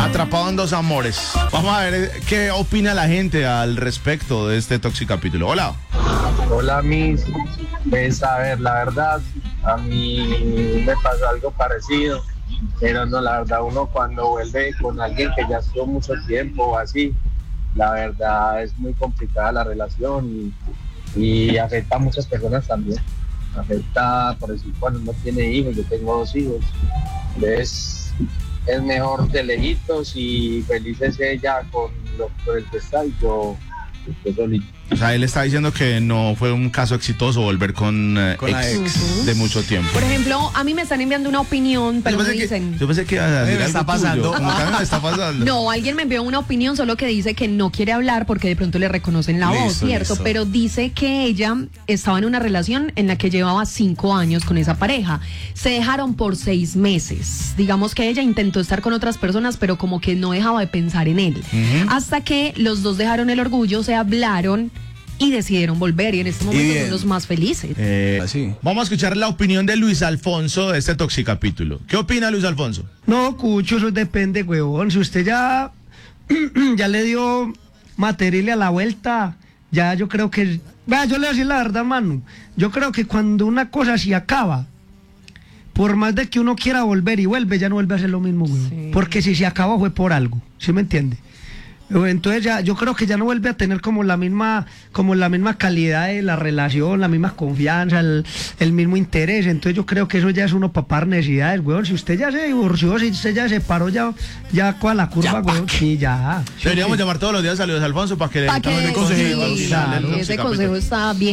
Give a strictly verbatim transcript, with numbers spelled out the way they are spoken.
Atrapado en dos amores. Vamos a ver qué opina la gente al respecto de este Toxicapítulo. Hola. Hola, mis. Pues a ver, la verdad, a mí me pasó algo parecido, pero no, la verdad, uno cuando vuelve con alguien que ya estuvo mucho tiempo o así, la verdad es muy complicada la relación y, y afecta a muchas personas también. Afecta, por decir, cuando uno tiene hijos, yo tengo dos hijos, entonces es mejor de lejitos y felices ella con, lo, con el que está y yo, yo solito. O sea, él está diciendo que no fue un caso exitoso volver con, eh, Con la ex, ex. de mucho tiempo. Por ejemplo, a mí me están enviando una opinión, pero yo me pensé dicen... Que, yo pensé que iba a decir Me está algo tuyo, pasando. como que a mí me está pasando. No, alguien me envió una opinión solo que dice que no quiere hablar porque de pronto le reconocen la voz, Listo, ¿cierto? listo. Pero dice que ella estaba en una relación en la que llevaba cinco años con esa pareja. Se dejaron por seis meses. Digamos que ella intentó estar con otras personas, pero como que no dejaba de pensar en él. Uh-huh. Hasta que los dos dejaron el orgullo, se hablaron y decidieron volver. Y en este momento bien. son los más felices. Eh, Así. Vamos a escuchar la opinión de Luis Alfonso de este Toxicapítulo. ¿Qué opina Luis Alfonso? No, Cucho, eso depende, huevón. Si usted ya, ya le dio material a la vuelta, ya yo creo que... Vea, yo le voy a decir la verdad, mano. Yo creo que cuando una cosa se acaba, por más de que uno quiera volver y vuelve, ya no vuelve a hacer lo mismo, huevón. Sí. Porque si se acabó fue por algo, ¿sí me entiende? Entonces ya, yo creo que ya no vuelve a tener como la misma, como la misma calidad de la relación, la misma confianza, el, el mismo interés. Entonces yo creo que eso ya es uno papar necesidades, weón. Si usted ya se divorció, si usted ya se paró, ya, ya con la curva, weón, sí, ya. Deberíamos llamar todos los días a Luis Alfonso para que le Pa' que- demos el consejo. sí, al final del ese Toxicapítulo. consejo está bien.